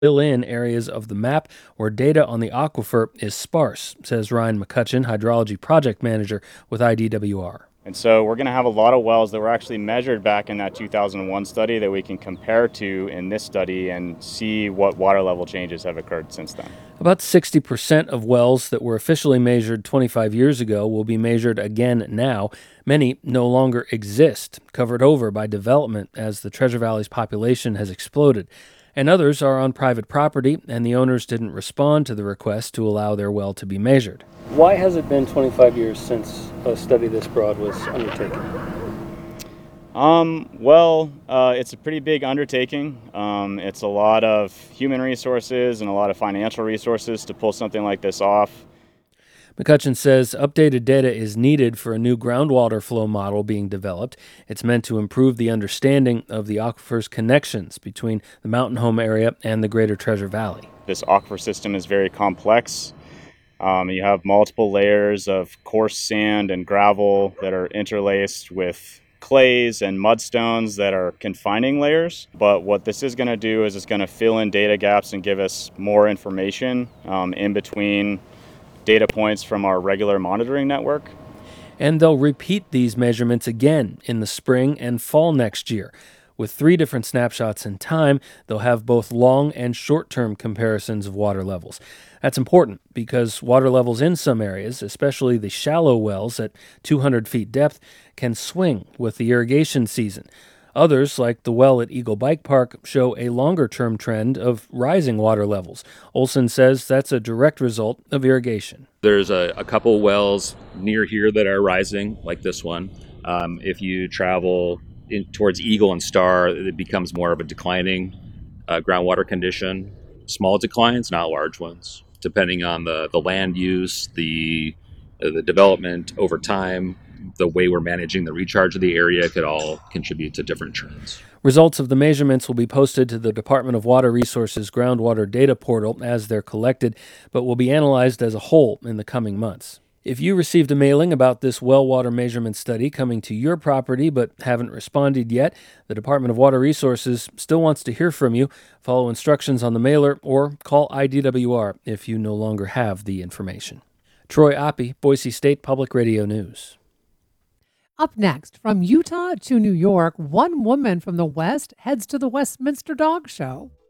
fill in areas of the map where data on the aquifer is sparse, says Ryan McCutcheon, hydrology project manager with IDWR. And so we're going to have a lot of wells that were actually measured back in that 2001 study that we can compare to in this study and see what water level changes have occurred since then. About 60% of wells that were officially measured 25 years ago will be measured again now. Many no longer exist, covered over by development as the Treasure Valley's population has exploded. And others are on private property, and the owners didn't respond to the request to allow their well to be measured. Why has it been 25 years since a study this broad was undertaken? It's a pretty big undertaking. It's a lot of human resources and a lot of financial resources to pull something like this off. McCutcheon says updated data is needed for a new groundwater flow model being developed. It's meant to improve the understanding of the aquifer's connections between the Mountain Home area and the greater Treasure Valley. This aquifer system is very complex. You have multiple layers of coarse sand and gravel that are interlaced with clays and mudstones that are confining layers. But what this is going to do is it's going to fill in data gaps and give us more information in between data points from our regular monitoring network. And they'll repeat these measurements again in the spring and fall next year. With 3 different snapshots in time, they'll have both long and short-term comparisons of water levels. That's important because water levels in some areas, especially the shallow wells at 200 feet depth, can swing with the irrigation season. Others, like the well at Eagle Bike Park, show a longer-term trend of rising water levels. Olson says that's a direct result of irrigation. There's a couple wells near here that are rising, like this one. If you travel towards Eagle and Star, it becomes more of a declining groundwater condition. Small declines, not large ones, depending on the land use, the development over time. The way we're managing the recharge of the area could all contribute to different trends. Results of the measurements will be posted to the Department of Water Resources groundwater data portal as they're collected, but will be analyzed as a whole in the coming months. If you received a mailing about this well water measurement study coming to your property but haven't responded yet, the Department of Water Resources still wants to hear from you. Follow instructions on the mailer or call IDWR if you no longer have the information. Troy Oppie, Boise State Public Radio News. Up next, from Utah to New York, one woman from the West heads to the Westminster Dog Show.